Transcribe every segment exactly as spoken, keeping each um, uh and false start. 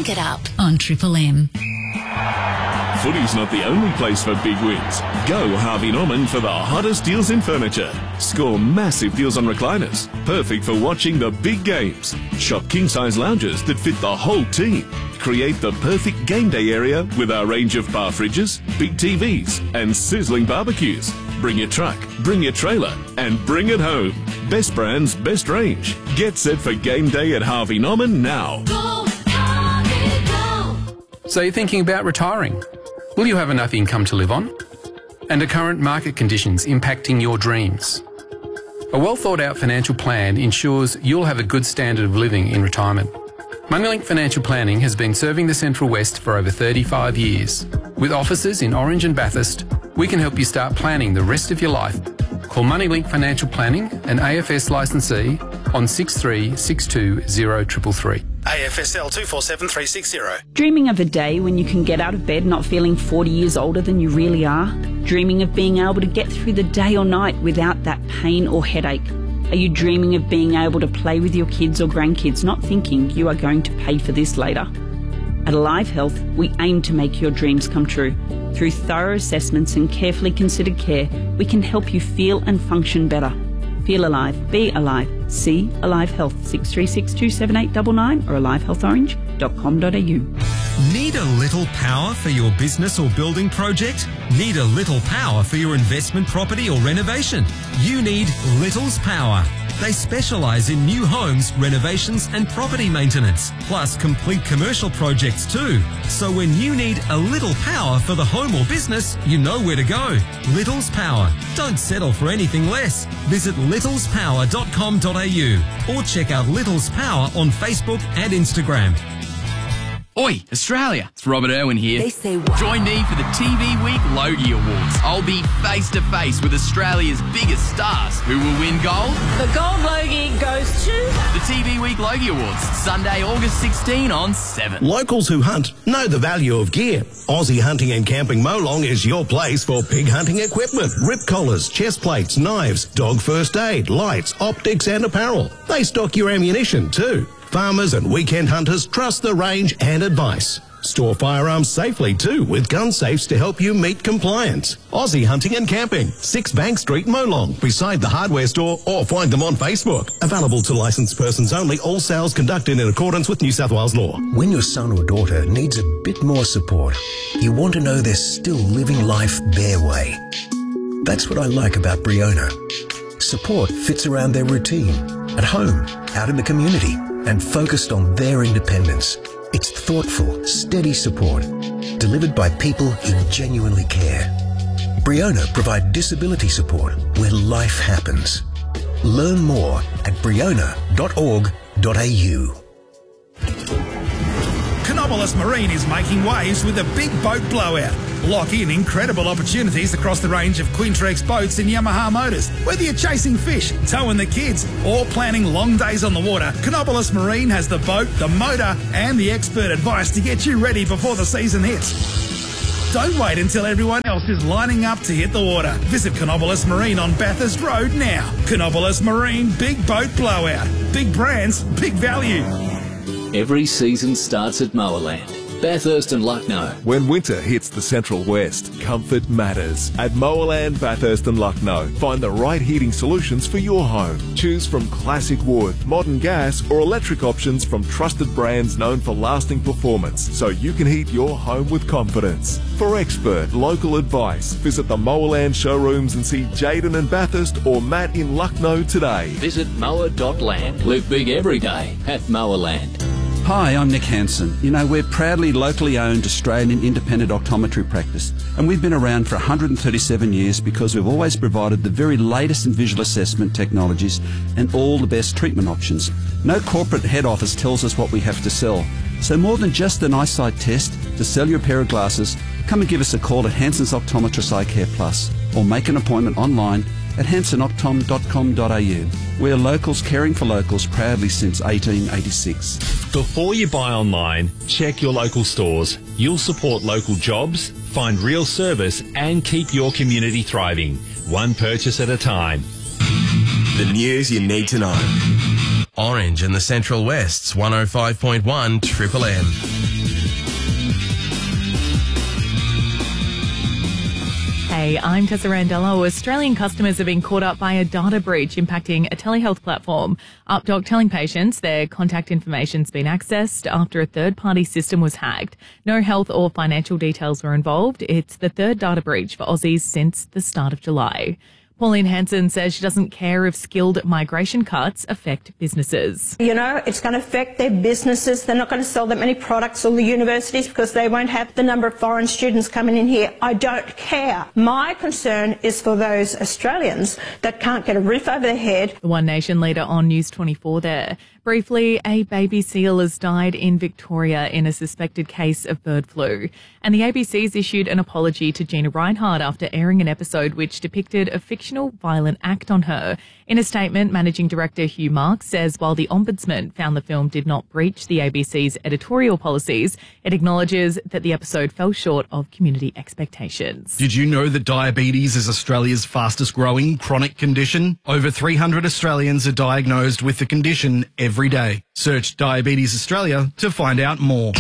Crank it up on Triple M. Footy's not the only place for big wins. Go Harvey Norman for the hottest deals in furniture. Score massive deals on recliners, perfect for watching the big games. Shop king-size lounges that fit the whole team. Create the perfect game day area with our range of bar fridges, big T Vs and sizzling barbecues. Bring your truck, bring your trailer and bring it home. Best brands, best range. Get set for game day at Harvey Norman now. Go, Harvey, go. So you're thinking about retiring? Will you have enough income to live on? And are current market conditions impacting your dreams? A well thought out financial plan ensures you'll have a good standard of living in retirement. Moneylink Financial Planning has been serving the Central West for over thirty-five years. With offices in Orange and Bathurst, we can help you start planning the rest of your life. Call Moneylink Financial Planning, an A F S licensee, on six three six two zero three three three. A F S L two four seven three six zero. Dreaming of a day when you can get out of bed not feeling forty years older than you really are? Dreaming of being able to get through the day or night without that pain or headache? Are you dreaming of being able to play with your kids or grandkids, not thinking you are going to pay for this later? At Alive Health, we aim to make your dreams come true. Through thorough assessments and carefully considered care, we can help you feel and function better. Feel alive, be alive. See Alive Health, six three six two seven eight nine nine or alive health orange dot com dot a u. Need a little power for your business or building project? Need a little power for your investment property or renovation? You need Little's Power. They specialise in new homes, renovations and property maintenance, plus complete commercial projects too. So when you need a little power for the home or business, you know where to go. Little's Power. Don't settle for anything less. Visit littlespower dot com dot a u or check out Little's Power on Facebook and Instagram. Oi, Australia, it's Robert Irwin here. They say what? Join me for the T V Week Logie Awards. I'll be face to face with Australia's biggest stars. Who will win gold? The gold Logie goes to The T V Week Logie Awards, Sunday, August sixteenth on seven. Locals who hunt know the value of gear. Aussie Hunting and Camping Molong is your place for pig hunting equipment, rip collars, chest plates, knives, dog first aid, lights, optics and apparel. They stock your ammunition too. Farmers and weekend hunters trust the range and advice. Store firearms safely too with gun safes to help you meet compliance. Aussie Hunting and Camping, six Bank Street, Molong, beside the hardware store, or find them on Facebook. Available to licensed persons only, all sales conducted in accordance with New South Wales law. When your son or daughter needs a bit more support, you want to know they're still living life their way. That's what I like about Briona. Support fits around their routine, at home, out in the community, and focused on their independence. It's thoughtful, steady support, delivered by people who genuinely care. Briona provide disability support where life happens. Learn more at briona dot org dot a u. Canobolas Marine is making waves with a big boat blowout. Lock in incredible opportunities across the range of Quintrex boats and Yamaha motors. Whether you're chasing fish, towing the kids, or planning long days on the water, Canobolas Marine has the boat, the motor, and the expert advice to get you ready before the season hits. Don't wait until everyone else is lining up to hit the water. Visit Canobolas Marine on Bathurst Road now. Canobolas Marine Big Boat Blowout. Big brands, big value. Every season starts at Mowerland, Bathurst and Lucknow. When winter hits the Central West, comfort matters. At Mowerland, Bathurst and Lucknow, find the right heating solutions for your home. Choose from classic wood, modern gas or electric options from trusted brands known for lasting performance, so you can heat your home with confidence. For expert local advice, visit the Mowerland showrooms and see Jaden in Bathurst or Matt in Lucknow today. Visit mower dot land. Live big every day at Mowerland. Hi, I'm Nick Hansen. You know, we're proudly locally owned Australian independent optometry practice, and we've been around for one hundred thirty-seven years because we've always provided the very latest in visual assessment technologies and all the best treatment options. No corporate head office tells us what we have to sell. So more than just an eyesight test, to sell your pair of glasses, come and give us a call at Hansen's Optometrist Eye Care Plus, or make an appointment online at hansen optom dot com dot a u. We're locals caring for locals proudly since eighteen eighty-six. Before you buy online, check your local stores. You'll support local jobs, find real service and keep your community thriving, one purchase at a time. The news you need to know. Orange and the Central West's one oh five point one Triple M. Hey, I'm Tessa Randello. Australian customers have been caught up by a data breach impacting a telehealth platform. UpDoc telling patients their contact information's been accessed after a third-party system was hacked. No health or financial details were involved. It's the third data breach for Aussies since the start of July. Pauline Hanson says she doesn't care if skilled migration cuts affect businesses. You know, it's going to affect their businesses. They're not going to sell that many products, all the universities, because they won't have the number of foreign students coming in here. I don't care. My concern is for those Australians that can't get a roof over their head. The One Nation leader on News twenty-four there. Briefly, a baby seal has died in Victoria in a suspected case of bird flu. And the A B C's issued an apology to Gina Reinhardt after airing an episode which depicted a fictional violent act on her. In a statement, Managing Director Hugh Marks says while the Ombudsman found the film did not breach the A B C's editorial policies, it acknowledges that the episode fell short of community expectations. Did you know that diabetes is Australia's fastest growing chronic condition? Over three hundred Australians are diagnosed with the condition every day. Search Diabetes Australia to find out more.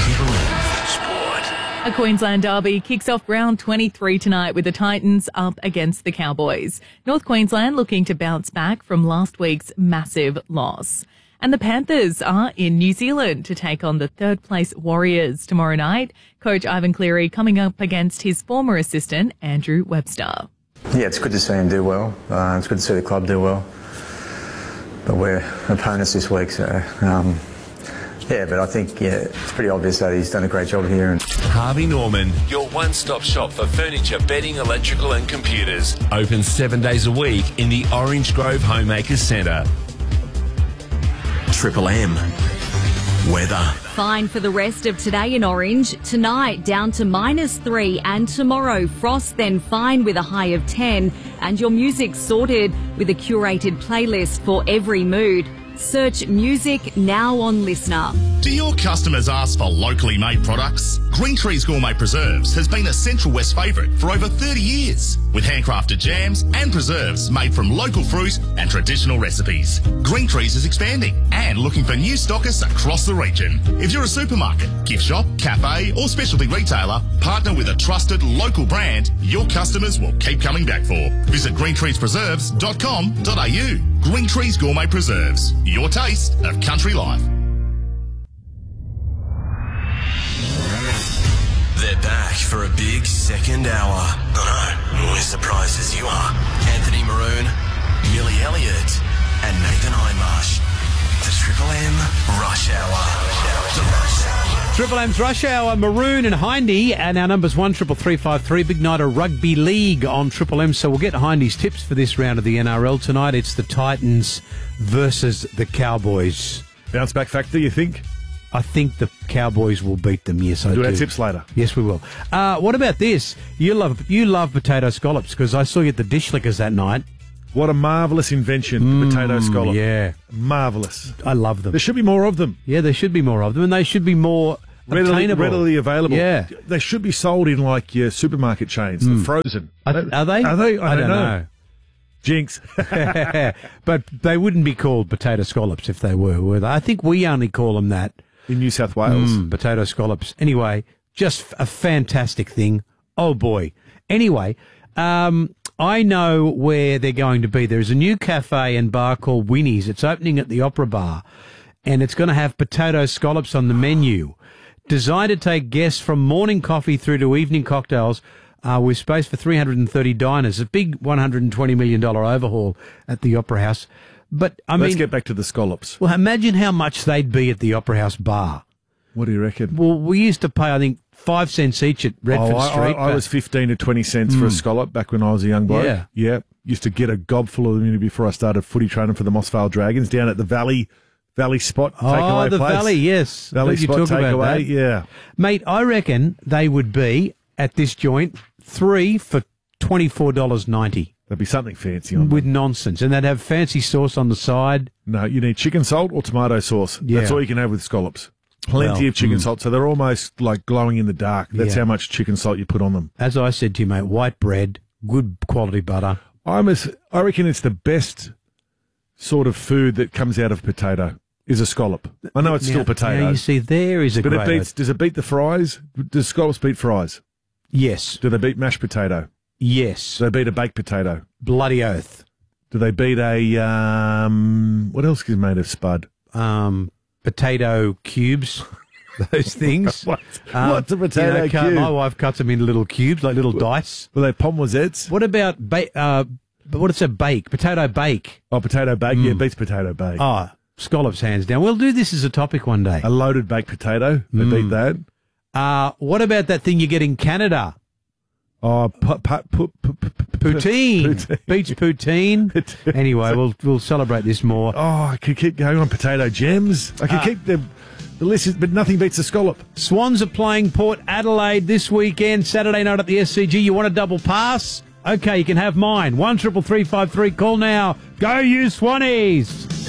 A Queensland derby kicks off round twenty-three tonight with the Titans up against the Cowboys. North Queensland looking to bounce back from last week's massive loss. And the Panthers are in New Zealand to take on the third-place Warriors tomorrow night. Coach Ivan Cleary coming up against his former assistant, Andrew Webster. Yeah, it's good to see him do well. Uh, it's good to see the club do well. But we're opponents this week, so... Um, Yeah, but I think, yeah, it's pretty obvious that he's done a great job here. And Harvey Norman, your one-stop shop for furniture, bedding, electrical and computers. Open seven days a week in the Orange Grove Homemakers Centre. Triple M. Weather. Fine for the rest of today in Orange. Tonight down to minus three, and tomorrow frost, then fine with a high of ten. And your music sorted with a curated playlist for every mood. Search music now on Listener. Do your customers ask for locally made products? Green Trees Gourmet Preserves has been a Central West favourite for over thirty years, with handcrafted jams and preserves made from local fruit and traditional recipes. Green Trees is expanding and looking for new stockists across the region. If you're a supermarket, gift shop, cafe or specialty retailer, partner with a trusted local brand your customers will keep coming back for. Visit green trees preserves dot com dot a u. Green Trees Gourmet Preserves, your taste of country life. They're back for a big second hour. I know, we're surprised as you are. Anthony Maroon, Millie Elliott, and Nathan Hindmarsh. The Triple M Rush Hour. The Rush Hour. Triple M's Rush Hour, Maroon and Hindy, and our number's one triple three five three. Big night of rugby league on Triple M, so we'll get Hindy's tips for this round of the N R L tonight. It's the Titans versus the Cowboys. Bounce back factor, you think? I think the Cowboys will beat them. Yes, I do. do. Our tips later. Yes, we will. Uh, what about this? You love you love potato scallops because I saw you at the Dish Lickers that night. What a marvellous invention, mm, potato scallop. Yeah. Marvellous. I love them. There should be more of them. Yeah, there should be more of them, and they should be more readily, obtainable. readily available. Yeah. They should be sold in, like, your supermarket chains. Mm. They're frozen. Are, are they? Are they? I, I don't, don't know. know. Jinx. But they wouldn't be called potato scallops if they were, were they? I think we only call them that. In New South Wales. Mm, potato scallops. Anyway, just a fantastic thing. Oh, boy. Anyway, um, I know where they're going to be. There's a new cafe and bar called Winnie's. It's opening at the Opera Bar, and it's going to have potato scallops on the menu. Designed to take guests from morning coffee through to evening cocktails, uh, with space for three hundred thirty diners. A big one hundred twenty million dollars overhaul at the Opera House. But I Let's mean, get back to the scallops. Well, imagine how much they'd be at the Opera House bar. What do you reckon? Well, we used to pay, I think, five cents each at Redford oh, I, Street. I, I was fifteen to twenty cents mm. for a scallop back when I was a young bloke. Yeah. Yeah. Used to get a gob full of them before I started footy training for the Moss Vale Dragons down at the Valley Valley Spot oh, takeaway the place. Valley, yes. Valley you Spot talk about takeaway, that. yeah. Mate, I reckon they would be, at this joint, three for twenty-four dollars ninety. There'd be something fancy on With them. nonsense. And they'd have fancy sauce on the side. No, you need chicken salt or tomato sauce. Yeah. That's all you can have with scallops. Plenty Well, of chicken mm. salt, so they're almost like glowing in the dark. That's Yeah. how much chicken salt you put on them. As I said to you, mate, white bread, good quality butter. I'm a, I reckon it's the best sort of food that comes out of potato is a scallop. I know it's Now- still potato. now you see, there is a but great... it beats, does it beat the fries? Does scallops beat fries? Yes. Do they beat mashed potato? Yes. Do they beat a baked potato? Bloody oath. Do they beat a, um, what else is made of spud? Um, potato cubes. Those things. what? Um, What's a potato you know, cut- cube? My wife cuts them into little cubes, like little dice. Were they pommes? What about ba- uh, what is a bake? Potato bake. Oh, potato bake. Yeah, beats potato bake. Oh, scallops hands down. We'll do this as a topic one day. A loaded baked potato. They Mm. beat that. Uh, what about that thing you get in Canada? Oh, pu- pu- pu- pu- pu- pu- Poutine. poutine. Beach poutine. Anyway, we'll we'll celebrate this more. Oh, I could keep going on potato gems. I could Uh, keep the the list, is- but nothing beats the scallop. Swans are playing Port Adelaide this weekend, Saturday night at the S C G. You want a double pass? Okay, you can have mine. One triple three five three. Call now. Go you Swannies!